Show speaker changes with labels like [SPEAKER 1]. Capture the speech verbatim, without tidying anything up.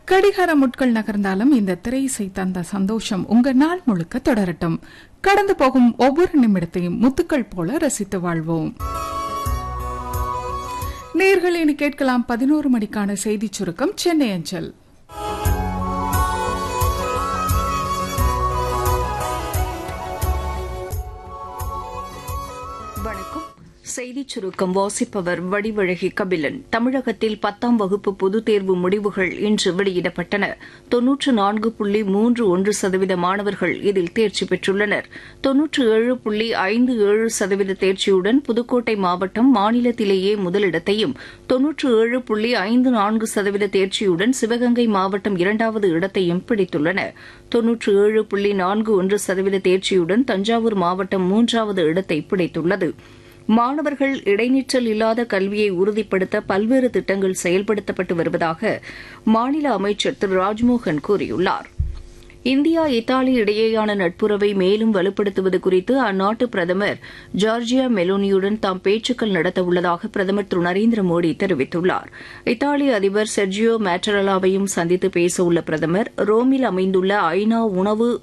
[SPEAKER 1] கடிகார முட்கள் நகர்ந்தாலும் இந்த திரை இசை தந்த சந்தோஷம் உங்க நாள் முழுக்க தொடரட்டும். கடந்து போகும் ஒவ்வொரு நிமிடத்தையும் முத்துக்கள் போல ரசித்து வாழ்வோம். நேர்கள் இனி கேட்கலாம் பதினோரு மணிக்கான செய்தி சுருக்கம் சென்னை அஞ்சல்.
[SPEAKER 2] வணக்கம். செய்திச் சுருக்கம் வாசிப்பவர் வடிவழகி கபிலன். தமிழகத்தில் பத்தாம் வகுப்பு பொதுத் தேர்வு முடிவுகள் இன்று வெளியிடப்பட்டன. தொன்னூற்று நான்கு புள்ளி மூன்று ஒன்று சதவீத மாணவர்கள் இதில் தேர்ச்சி பெற்றுள்ளனர். தொன்னூற்று ஏழு புள்ளி ஐந்து ஏழு சதவீத தேர்ச்சியுடன் புதுக்கோட்டை மாவட்டம் மாநிலத்திலேயே முதலிடத்தையும், தொன்னூற்று ஏழு புள்ளி ஐந்து நான்கு சதவீத தேர்ச்சியுடன் சிவகங்கை மாவட்டம் இரண்டாவது இடத்தையும் பிடித்துள்ளன. தொன்னூற்று ஏழு புள்ளி நான்கு ஒன்று சதவீத தேர்ச்சியுடன் தஞ்சாவூர் மாவட்டம் மூன்றாவது இடத்தை பிடித்துள்ளது. மாணவர்கள் இடைநிற்றல் இல்லாத கல்வியை உறுதிப்படுத்த பல்வேறு திட்டங்கள் செயல்படுத்தப்பட்டு வருவதாக மாநில அமைச்சர் திரு ராஜ்மோகன் கூறியுள்ளார். இந்தியா இத்தாலி இடையேயான நட்புறவை மேலும் வலுப்படுத்துவது குறித்து அந்நாட்டு பிரதமர் ஜார்ஜியா மெலோனியுடன் தாம் பேச்சுக்கள் நடத்தவுள்ளதாக பிரதமர் திரு நரேந்திர மோடி தெரிவித்துள்ளார். இத்தாலி அதிபர் செர்ஜியோ மேட்டரலாவையும் சந்தித்து பேசவுள்ள பிரதமர் ரோமில் அமைந்துள்ள ஐநா உணவு